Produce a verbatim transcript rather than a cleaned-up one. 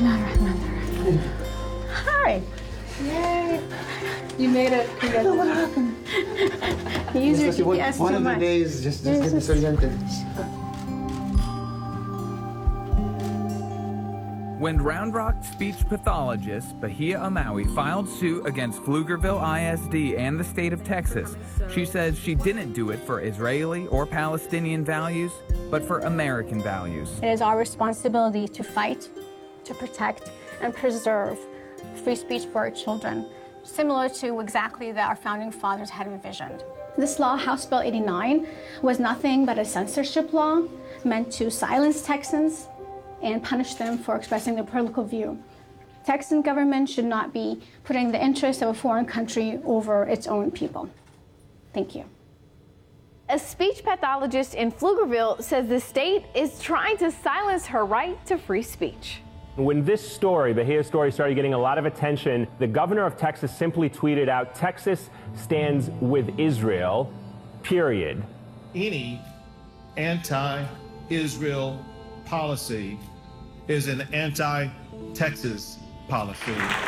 Bismillahirrahmanirrahim. Hi. Yay. You made it. Congratulations. What happened? You use your G P S one too of the much. days just, just get disoriented. When Round Rock speech pathologist Bahia Amawi filed suit against Pflugerville I S D and the state of Texas, she says she didn't do it for Israeli or Palestinian values, but for American values. It is our responsibility to fight, to protect, and preserve free speech for our children, similar to exactly that our founding fathers had envisioned. This law, House Bill eighty-nine, was nothing but a censorship law meant to silence Texans and punish them for expressing their political view. Texan government should not be putting the interests of a foreign country over its own people. Thank you. A speech pathologist in Pflugerville says the state is trying to silence her right to free speech. When this story, Bahia's story, started getting a lot of attention, the governor of Texas simply tweeted out, "Texas stands with Israel, period." Any anti-Israel policy is an anti-Texas policy.